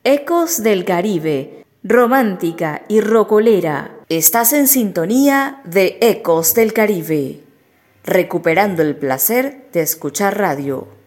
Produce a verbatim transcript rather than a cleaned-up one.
Ecos del Caribe, romántica y rocolera. Estás en sintonía de Ecos del Caribe, recuperando el placer de escuchar radio.